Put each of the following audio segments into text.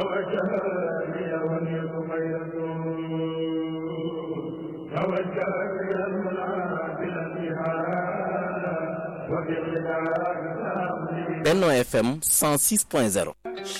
توجه لي ونيل خيركم توجه لي المنى بالانتهاء وبالخلاف Benno FM 106.0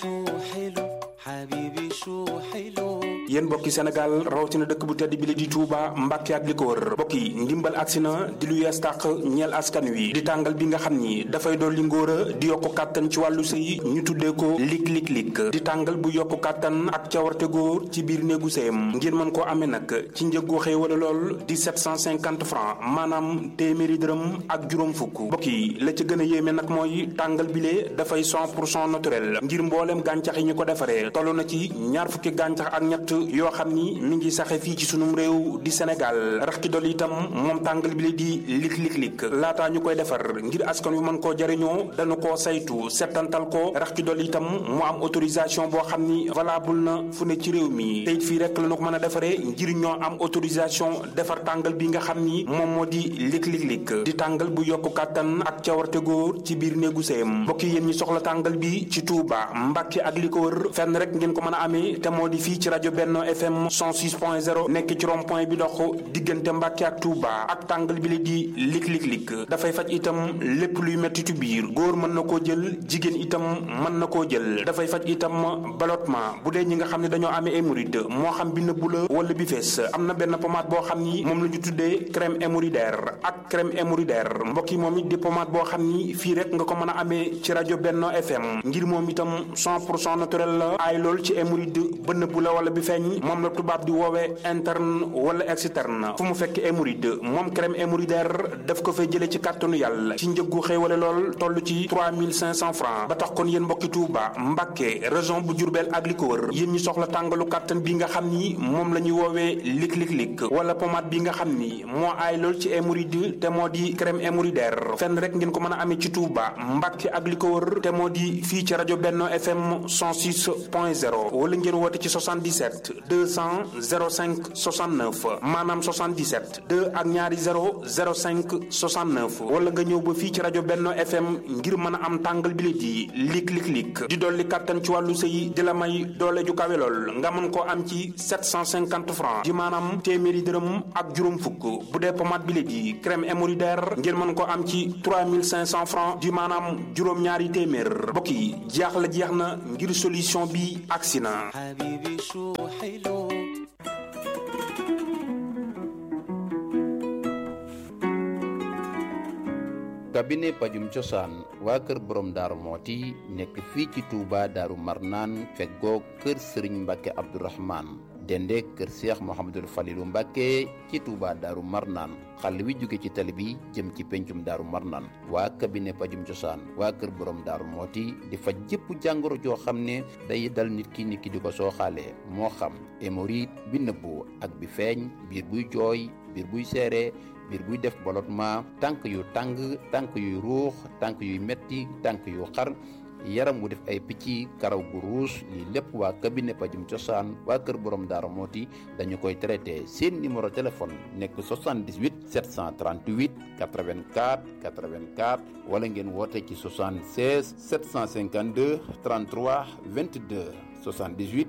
yéen mbokki Sénégal rawatina dëkk bu tedd bi la di Touba Mbàkke ak li ko wër mbokk yi ndimbal agsi na di lu yees tàq ñeel askan wi di tàngal bi nga xam ni dafay dolli ngóora di yokku kàttan ci wàllu sëy ñu tuddee ko lik di tàngal bu yokku kàttan ak cawarte góor ci biir néegu sëyam ngir mën koo amee nag ci njëggu xéewale lool di 750 francs maanaam téeméeri dërëm ak juróom fukk mbokk yi la ca gën a yéeme nag mooy tàngal bile dafay 100% naturel ngir mbooleem gàncax yi ñu ko defaree toll na ci ñaar fukki gàncax ak ñett yoo xam ni mi ngi saxe fii ci sunum réew di Sénégal rax ci dolli itam moom tàngal bi la di lik laataa ñu koy defar ngir askan wi mën koo jariñoo dañu koo saytu settantal ko rax ci dolli itam mu am autorisation boo xam ni valable na fu ne ci réew mi te it fii rek la ñu ko mën a defaree ngir ñoo am autorisation defar tàngal bi nga xam ni moom moo di lik di tàngal bu yokku kàttan ak cawarte góor ci biir néegu sëyam mbokk yéen ñi soxla tàngal bi ci Touba Mbàkke ak li ko wër fenn rek ngeen ko mën a amee te moo di fii ci rajo Benno FM 106.0 nekk ci rond point bi dox diggante Mbàkke ak Touba ak tàngal bi la di lik dafay faj itam lépp luy mettitu biir góor mën na koo jël jigéen itam mën na koo jël dafay faj itam ballottement bu dee ñi nga xam ne dañoo amee hémorroïde moo xam bi nëbbu la wala bi fees am na benn pommade boo xam ni moom la ñu tuddee crème hémorroïdaire ak crème hémorroïdaire mbokk yi moom it di pommade boo xam ni fii rek nga ko mën a amee ci rajo Benno FM ngir moom itam 100% naturel la aay lool ci hémorroïde ba nëbbu la wala bi feeñ moom la tubaab di woowee interne wala externe fu mu fekk hémorroïde moom crème hémorroïdaire daf ko fay jëlee ci kàttanu yàlla ci njëggu xéewale lool toll ci 3500 francs ba tax kon yéen mbokki Touba Mbàkke région bu Diourbel ak li ko wër yéen ñi soxla tàngalu kàttan bi nga xam ni moom la ñuy woowee lik wala pommade bi nga xam ni moo aay lool ci hémorroïde te moo di crème hémorroïdaire fenn rek ngeen ko mën a amee ci Touba Mbàkke ak li ko wër te moo di fii ci rajo Benno FM 106.0 wala ngeen woote ci 77 200 05 69 maanaam 77 2 ak ñaari 0 05 69 wala nga ñëw ba fii ci rajo Benno FM ngir mën a am tàngal bi la di lik di dolli kàttan ci wàllu sëy di la may doole ju kawe lool nga mën koo am ci 750 francs di maanaam téeméeri dërëm ak juróom fukk bu dee pommade bi la di crème hémorroïdaire ngir mën koo am ci 3500 francs di maanaam juróom-ñaari téeméer mbokk yi jeex na ngir solution bi agsi na. cabinet pajum cosaan waa kër borom daaru mooti nekk fii ci Touba daaru marnaan feggoo kër sëriñ Mbàkke Abdourahman dende kër Cheikh Mouhamadul Falilou Mbàkke ci Touba daaru marnaan xàll wi jóge ci tali bi jëm ci pencum daaru marnaan waa cabinet pajum cosaan waa kër borom daaru mooti di faj jëpp jàngoro joo xam ne day dal nit ki di ko sooxaalee moo xam hémorroïde bi nëbbu ak bi feeñ biir buy jooy biir buy seere biir buy def ballottement tànk yu tàng tànk yuy ruux tànk yuy metti tànk yu xar yaram wu def ay picc karaw gu ruus lii lépp waa cabinet pajum cosaan waa kër borom daara mooti dañu koy traité seen numéro téléphone nekk 78 738 84 84 wala ngeen woote ci 76 752 33 22 78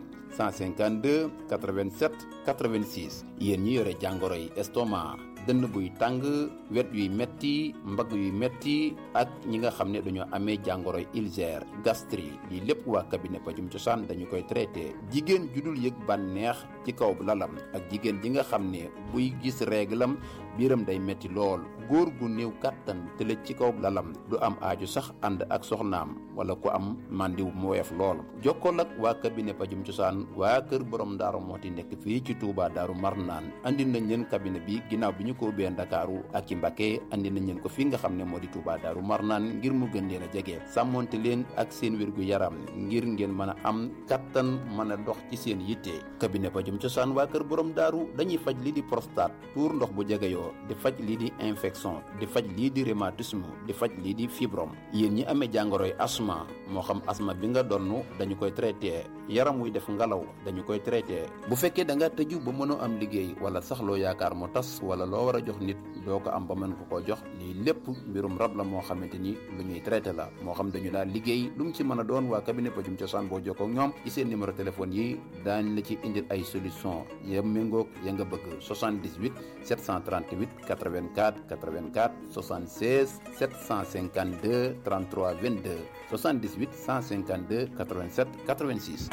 152 87 86 yéen ñi yore jàngoro yi estomac dënn buy tàng wet yuy metti mbagg yuy metti ak ñi nga xam ne dañoo amee jàngoro yi ulcère gastrique lii lépp waa cabinet pajum cosaan dañu koy traité jigéen ju dul yëg bànneex ci kaw lalam ak jigéen ji nga xam ne buy gis réglam biiram day metti lool góor gu néew kàttan tëlëj ci kaw lalam du am aaju sax ànd ak soxnaam wala ku am màndiw mu weef lool jokkool ak waa cabinet pajum cosaan waa kër borom daaru mooti nekk fii ci Touba daaru marnaan andi nañ leen cabinet bi ginnaaw bi ñu ko ubbee Ndakaaru ak ci Mbacké andi nañ leen ko fi nga xam ne moo di Touba daaru marnaan ngir mu gën leen a jege sàmmonte leen ak seen wérgu yaram ngir ngeen mën a am kattan mën a dox ci seen yitte cabinet pajum cosaan waa kër borom daaru dañuy faj lii di prostate tuur ndox bu jegeyoo di faj lii di infection di faj lii di rhumatisme di faj lii di fibrome yéen ñi amee jàngoroy asma moo xam asma bi nga donnu dañu koy traité yaram wuy def ngalaw dañu koy traité bu fekkee da nga tëju ba mënoo am liggéey wala sax loo yaakaar mu tas wala loo war a jox nit doo ko am ba mën ko koo jox lii lépp mbirum rab la moo xamante ni lu ñuy traité la moo xam dañu daal liggéey lu mu ci mën a doon waa cabinet pajum cosaan boo jokkoo ak ñoom ci seen numéro téléphone yi daañ la ci indil ay solution ya méngoog ya nga bëgg 78 738 84 84 76 752 33 22 78 152 87 86.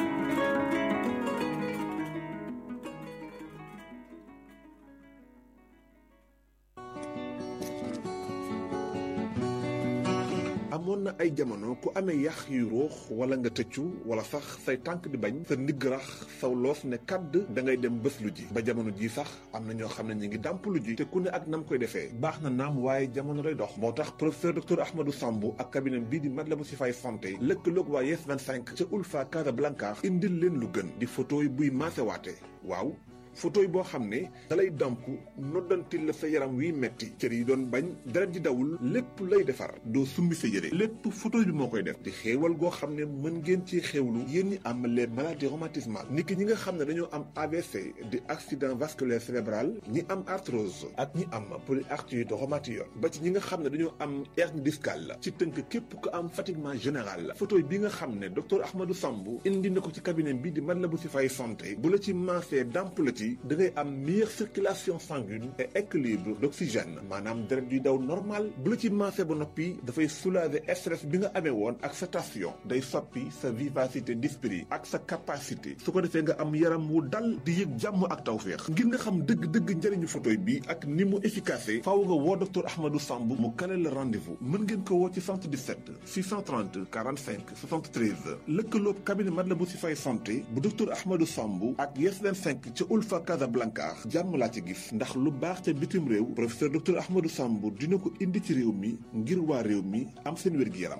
amoon na ay jamono ku amee yax yu ruux wala nga tëccu wala sax say tànk di bañ sa ndigg rax saw loos ne kàdd da ngay dem bés lu ji ba jamono ji sax am na ñoo xam ne ñu ngi dàmp lu ji te ku ne ak nam koy defee baax na naam waaye jamono lay dox moo tax professeur docteur Ahmadou Samb ak cabinet bii di Matlaboul Chifaay santé lëkkaloog waa Yes 25 ca Ulfa Casablanca indil leen lu gën di photo yi buy maasewaate waaw photo yi boo xam ne dalay damp noddantil la sa yaram wiy metti cër yi doon bañ deret ji dawul lépp lay defar doo summi sa yére lépp photo bi moo koy def di xéewal goo xam ne mën ngeen ci xéewlu yéen ñi am les maladies rhumatismales niki ñi nga xam ne dañoo am AVC di accident vasculaire cérébral ñi am arthrose ak ñi am polyarthrite rhumatoïde ba ci ñi nga xam ne dañoo am hernie discale ci tënk képp ko am fatiguement général photo bi nga xam ne docteur Ahmadou Samb indi na ko ci cabinet bi di Matlaboul Chifaay santé bu la ci maasee damp la da ngay am meilleure circulation sanguine et équilibre d'oxygène maanaam deret yuy daw normal bu la ci maasee ba noppi dafay soulager stress bi nga amee woon ak sa tension day soppi sa vivacité d'esprit ak sa capacité su ko defee nga am yaram wu dal di yëg jàmm ak tawféex ngir nga xam dëgg-dëgg njëriñu photoy bi ak ni mu efficace faaw nga woo docteur Ahmadou Samb mu kale la rendez-vous mën ngeen ko woo ci 77 630 45 73 lëkkaloob cabinet Matlaboul Chifaay santé bu docteur Ahmadou Samb ak Yes 25 ca Ulfa Casablanca jàmm laa ci gis ndax lu baax ca bitim réew professeur docteur Ahmadou Samb dina ko indi ci réew mi ngir waa réew mi am seen wér-gi-yaram.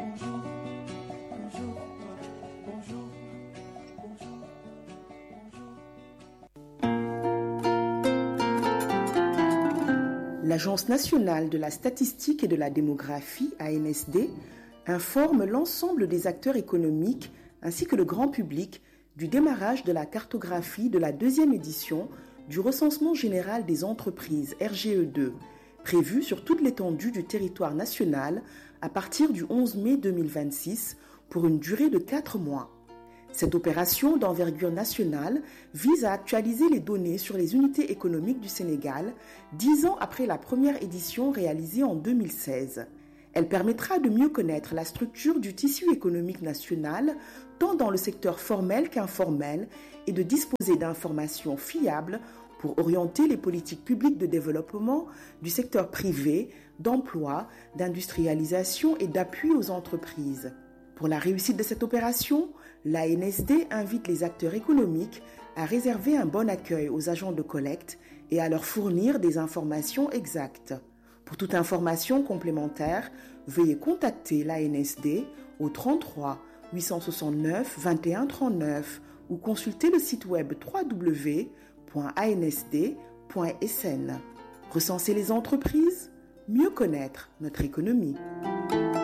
L'Agence nationale de la statistique et de la démographie, ANSD, informe l'ensemble des acteurs économiques ainsi que le grand public du démarrage de la cartographie de la deuxième édition du recensement général des entreprises RGE2, prévu sur toute l'étendue du territoire national à partir du 11 mai 2026 pour une durée de 4 mois. Cette opération d'envergure nationale vise à actualiser les données sur les unités économiques du Sénégal 10 ans après la première édition réalisée en 2016. Elle permettra de mieux connaître la structure du tissu économique national, tant dans le secteur formel qu'informel, et de disposer d'informations fiables pour orienter les politiques publiques de développement du secteur privé, d'emploi, d'industrialisation et d'appui aux entreprises. Pour la réussite de cette opération, l'ANSD invite les acteurs économiques à réserver un bon accueil aux agents de collecte et à leur fournir des informations exactes. Pour toute information complémentaire, veuillez contacter l'ANSD au 33 869 21 39 ou consulter le site web www.ansd.sn. Recenser les entreprises, mieux connaître notre économie.